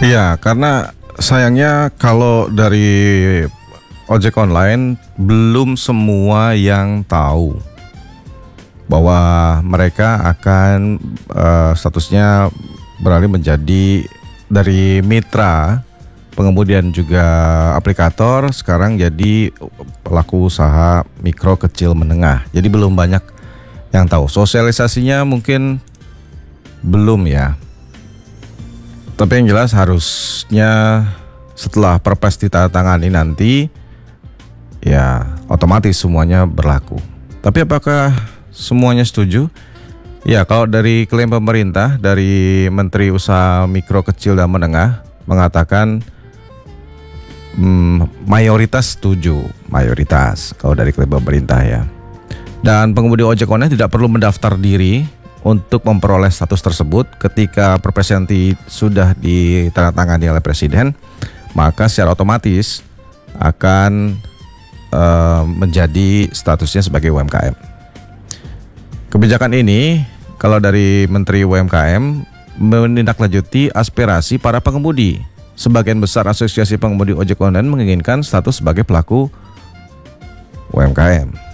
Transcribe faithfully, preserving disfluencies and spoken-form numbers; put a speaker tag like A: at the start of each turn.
A: Iya, karena sayangnya kalau dari ojek online belum semua yang tahu bahwa mereka akan uh, statusnya beralih menjadi dari mitra pengemudi dan juga aplikator sekarang jadi pelaku usaha mikro kecil menengah. Jadi belum banyak yang tahu. Sosialisasinya mungkin belum ya. Tapi yang jelas harusnya setelah Perpres ditandatangani nanti ya otomatis semuanya berlaku. Tapi apakah semuanya setuju? Ya, kalau dari klaim pemerintah dari Menteri Usaha Mikro Kecil dan Menengah mengatakan hmm, mayoritas setuju, mayoritas kalau dari klaim pemerintah ya. Dan pengemudi ojek online tidak perlu mendaftar diri untuk memperoleh status tersebut. Ketika Perpres nanti sudah ditandatangani oleh Presiden, maka secara otomatis akan uh, menjadi statusnya sebagai U M K M. Kebijakan ini kalau dari Menteri U M K M menindaklanjuti aspirasi para pengemudi. Sebagian besar asosiasi pengemudi ojek online menginginkan status sebagai pelaku U M K M.